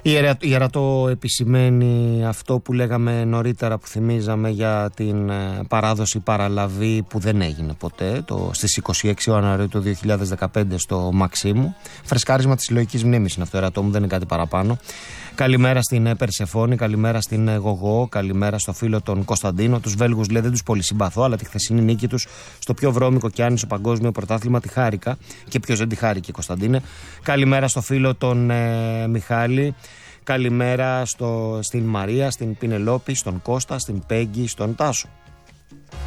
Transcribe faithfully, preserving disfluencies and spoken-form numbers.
Η Ερατό επισημαίνει αυτό που λέγαμε νωρίτερα, που θυμίζαμε για την παράδοση παραλαβή που δεν έγινε ποτέ, το, στις είκοσι έξι Ιανουαρίου του δύο χιλιάδες δεκαπέντε στο Μαξίμου. Φρεσκάρισμα της συλλογικής μνήμης είναι αυτό, Ερατό μου, δεν είναι κάτι παραπάνω. Καλημέρα στην Περσεφόνη, καλημέρα στην Γογό, καλημέρα στο φίλο τον Κωνσταντίνο. Τους Βέλγους λέει δεν τους πολύ συμπαθώ, αλλά τη χθεσινή νίκη τους στο πιο βρώμικο και άνισο παγκόσμιο πρωτάθλημα τη χάρηκα. Και ποιος δεν τη χάρηκε, Κωνσταντίνε. Καλημέρα στο φίλο τον ε, Μιχάλη. Καλημέρα στο, στην Μαρία, στην Πινελόπη, στον Κώστα, στην Πέγγι, στον Τάσο.